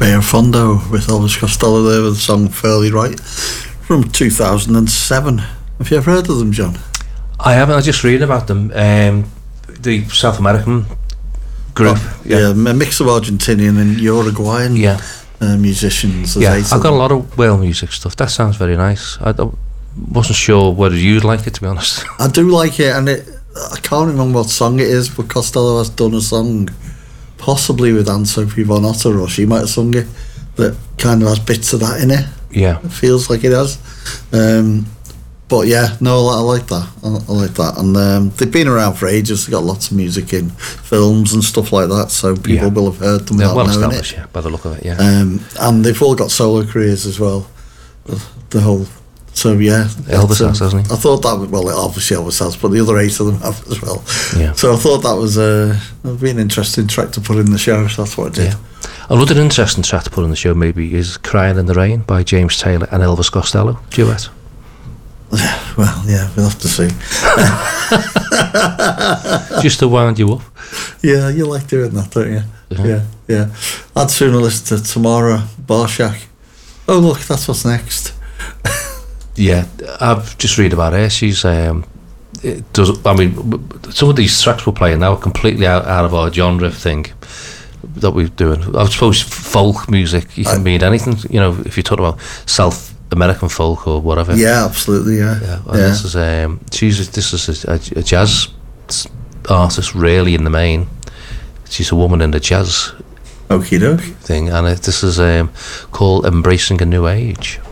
Bear Fondo with Elvis Costello there with the song Fairly Right from 2007. Have you ever heard of them, John? I haven't. I just read about them. The South American group. A mix of Argentinian and Uruguayan musicians. I've got a lot of world music stuff. That sounds very nice. I wasn't sure whether you'd like it, to be honest. I do like it, and I can't remember what song it is, but Costello has done a song, possibly with Anne-Sophie Von Otter, or she might have sung it, that kind of has bits of that in it. Yeah. It feels like it has. But yeah, no, I like that. I like that. And they've been around for ages. They've got lots of music in films and stuff like that, so people will have heard them. They're well established, by the look of it, and they've all got solo careers as well. The whole... So yeah, Elvis has, hasn't he? I thought that well, obviously Elvis has, but the other 8 of them have as well. Yeah. So I thought that was would be an interesting track to put in the show. So that's what I did. Yeah. Another interesting track to put in the show maybe is "Crying in the Rain" by James Taylor and Elvis Costello duet. Well, yeah, we'll have to see. Just to wind you up. Yeah, you like doing that, don't you? Uh-huh. Yeah. I'd sooner listen to Tamara Barshak. Oh look, that's what's next. Yeah, I've just read about her. She's some of these tracks we're playing now are completely out of our genre thing that we're doing. I suppose folk music, you can mean anything, if you talk about South American folk or whatever. Yeah, absolutely, yeah. This is a jazz artist, really, in the main. She's a woman in the jazz okie doke thing, and this is called Embracing a New Age.